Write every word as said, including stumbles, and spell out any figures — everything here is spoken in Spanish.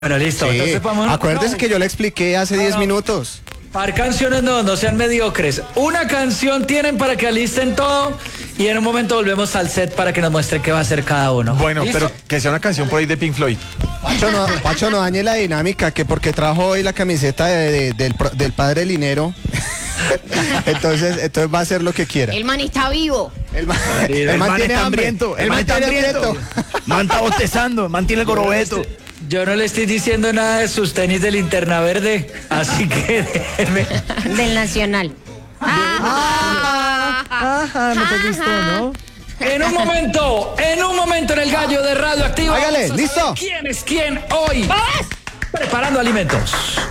Bueno, listo. Sí. Entonces vamos. Acuérdense no, que yo le expliqué hace diez no. minutos. Par canciones no, no sean mediocres. Una canción tienen para que alisten todo y en un momento volvemos al set para que nos muestre qué va a hacer cada uno. Bueno, ¿Listo? pero que sea una canción por ahí de Pink Floyd. Pacho no, Pacho, no dañe la dinámica, que porque trajo hoy la camiseta de- de- del, pro- del padre Linero. entonces, entonces va a hacer lo que quiera. El man está vivo. El man, El el man man tiene está hambre. hambriento, El man está hambriento. Man está bostezando, man tiene el gorobeto. Yo no le estoy diciendo nada de sus tenis de linterna verde, así que déjenme. Del Nacional. Ah, Ajá, no te gustó, ¿no? En un momento, en un momento en el gallo de Radioactivo. Hágale, vamos a listo. saber ¿Quién es quién hoy? Preparando alimentos.